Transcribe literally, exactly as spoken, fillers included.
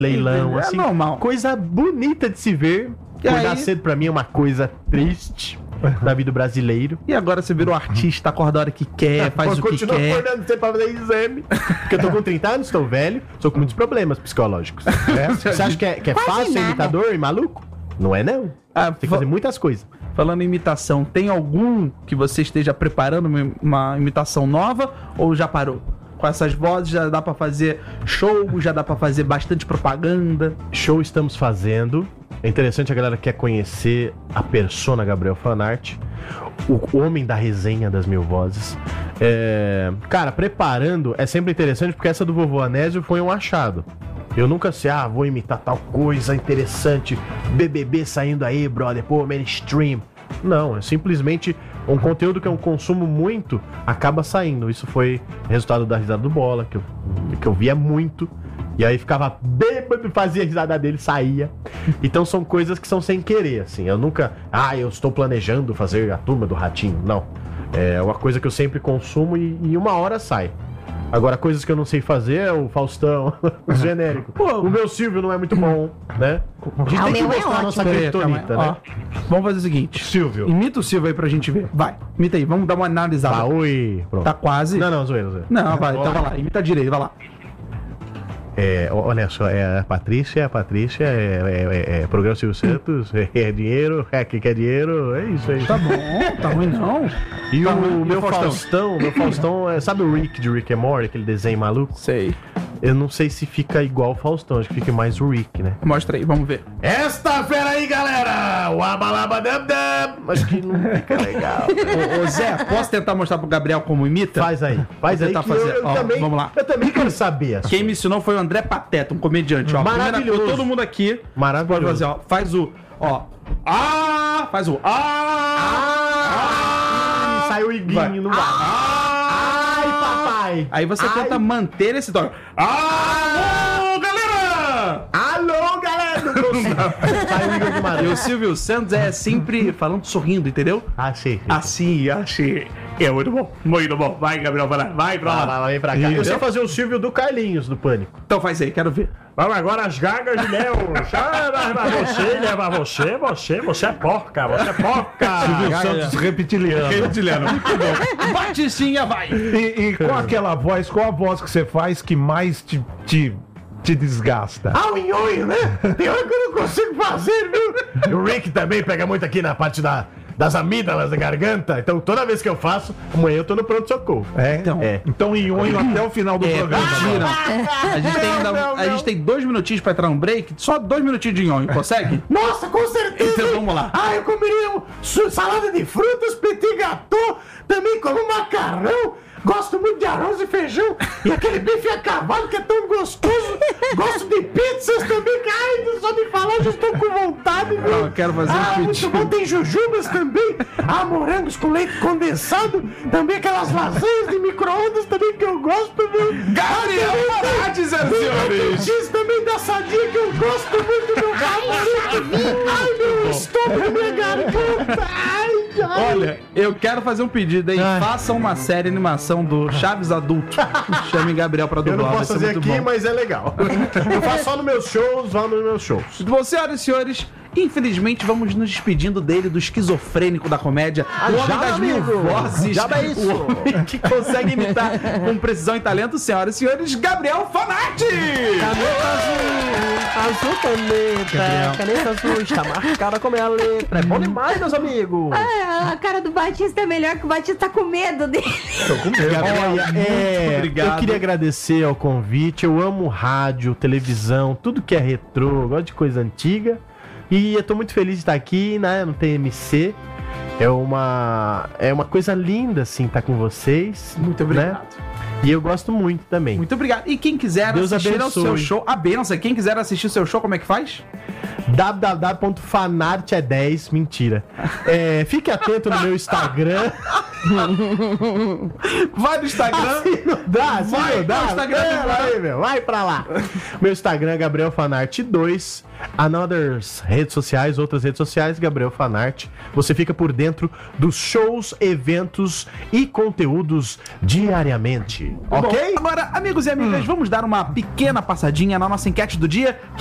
leilão, é assim. normal. Coisa bonita de se ver. E Acordar aí- cedo pra mim é uma coisa triste da vida do brasileiro. E agora você virou artista, acorda a hora que quer, faz o que Continuo quer. acordando cedo pra fazer exame. Porque eu tô com trinta anos, estou velho, tô com muitos problemas psicológicos. né? Você acha que é, que é Quase fácil ser nada. imitador e maluco? Não é, não. Ah, Tem que fa- fazer muitas coisas. Falando em imitação, tem algum que você esteja preparando uma, uma imitação nova ou já parou? Com essas vozes já dá pra fazer show, já dá pra fazer bastante propaganda. Show estamos fazendo. É interessante, a galera quer conhecer a persona Gabriel Fanart, o homem da resenha das mil vozes. É... Cara, preparando é sempre interessante, porque essa do Vovô Anésio foi um achado. Eu nunca sei, ah, vou imitar tal coisa interessante, B B B saindo aí, brother, pô, mainstream. Não, é simplesmente um conteúdo que eu consumo muito, acaba saindo. Isso foi resultado da risada do Bola, que eu, que eu via muito. E aí ficava bêbado, fazia a risada dele, saía. Então são coisas que são sem querer, assim. Eu nunca, ah, eu estou planejando fazer a Turma do Ratinho. Não. É uma coisa que eu sempre consumo e em uma hora sai. Agora, coisas que eu não sei fazer é o Faustão, o genérico. Pô, o meu Silvio não é muito bom, né? A gente Ah, tem o que meu é mostrar a nossa ótimo. criptonita, Ó, né? vamos fazer o seguinte. Silvio. Imita o Silvio aí pra gente ver. Vai, imita aí, vamos dar uma analisada. Ah, oi. Pronto. Tá quase. Não, não, zoeira, zoeira. Não, vai, então vai lá, imita direito, vai lá. É, olha só, é a Patrícia, a Patrícia, é, é, é, é programa Silvio Santos, é, é dinheiro, é que quer dinheiro, é isso aí. Tá bom, tá ruim não. E Tá o ruim. meu E o Faustão? Faustão, meu Faustão, é, sabe o Rick de Rick and Morty, aquele desenho maluco? Sei. Eu não sei se fica igual o Faustão, acho que fica mais o Rick, né? Mostra aí, vamos ver. Esta fera aí, galera! O abalabadabdab! Acho que não fica legal. Ô, ô, Zé, posso tentar mostrar pro Gabriel como imita? Faz aí, faz Vou aí tentar que fazer. eu, eu Ó, também, vamos lá. eu também quero saber. a Quem sua. me ensinou foi o André Pateta, um comediante, ó. Primeira Maravilhoso. coisa, todo mundo aqui Maravilhoso. pode fazer, ó. Faz o, ó. Ah! Faz o ah! Ah, sai o iguinho, Vai. não vai. Ai, papai! Aí você Ai. tenta manter esse tom. Alô, galera! Alô, galera! Não consigo. Sai o Igor E Guimarães. o Silvio Santos é sempre falando sorrindo, entendeu? Ah, sim. Assim, assim. É muito bom, muito bom. Vai, Gabriel, vai lá. Vai pra Vai, lá. vai, vem pra cá. Eu Entendeu? sei fazer o Silvio do Carlinhos, do Pânico. Então faz aí, quero ver. Vamos agora as gagas de mel. Leva você, leva você, você, você é porca, você é porca. Silvio Santos reptiliano. Reptiliano, muito bom. Baticinha, vai. E, e com aquela voz, qual a voz que você faz que mais te, te, te desgasta? Ah, o nhonho, né? Tem hora que eu não consigo fazer, viu? O Rick também pega muito aqui na parte da, das amígdalas da garganta. Então toda vez que eu faço, amanhã eu tô no pronto-socorro. É? Então. É. Então, Nhonho até o final do É, programa. mentira. A gente tem, ainda- Não, não, a gente tem dois minutinhos pra entrar no break. Só dois minutinhos de nhonho, consegue? Nossa, com certeza! Então vamos lá. Ah, eu comeria um su- salada de frutas, petit gâteau, também como macarrão. Gosto muito de arroz e feijão. E aquele bife a cavalo que é tão gostoso. Gosto de pizzas também. que, Ai, só de falar já estou com vontade. Não, viu? eu quero fazer um ah, muito pedido. bom. Tem jujubas também. Ah, morangos com leite condensado. Também aquelas lasanhas de micro-ondas também que eu gosto, viu? Gabriel Fanart, senhoras e senhores. X também da sadia que eu gosto muito, meu favorito. Ai, meu estômago, minha garganta. Ai, ai. Olha, eu quero fazer um pedido aí. Faça uma série animação do Chaves Adulto. Chame Gabriel pra Eu dublar. não vai posso ser fazer muito aqui, bom. mas é legal. Eu faço só nos meus shows, vá nos meus shows. Bom, senhoras e senhores, infelizmente vamos nos despedindo dele, do esquizofrênico da comédia, o homem já, das mil amigo. vozes, Já é isso. o homem que consegue imitar com precisão e talento, senhoras e senhores, Gabriel Fanart! Caneta azul, azul caneta, caneta azul está marcada como é a letra. É bom demais, meus amigos. Ah, a cara do Batista é melhor que o Batista tá com medo dele. Olha, é, obrigado. eu queria agradecer ao convite. Eu amo rádio, televisão, tudo que é retrô, eu gosto de coisa antiga. E eu tô muito feliz de estar aqui, né, no T M C. É uma, é uma coisa linda, assim, estar com vocês. Muito obrigado. né? E eu gosto muito também. Muito obrigado. E quem quiser Deus assistir ao abençoe. seu show, a benção, quem quiser assistir o seu show, como é que faz? w w w ponto fanart é dez, mentira. É, fique atento no meu Instagram. Vai no Instagram. Assim não dá, assim Vai não dá. pro Instagram, Pera vai. aí, meu, vai pra lá. Meu Instagram é Gabriel Fanart dois. Anothers redes sociais, outras redes sociais, Gabriel Fanart. Você fica por dentro dos shows, eventos e conteúdos diariamente. Bom, Ok? agora, amigos e amigas, vamos dar uma pequena passadinha na nossa enquete do dia.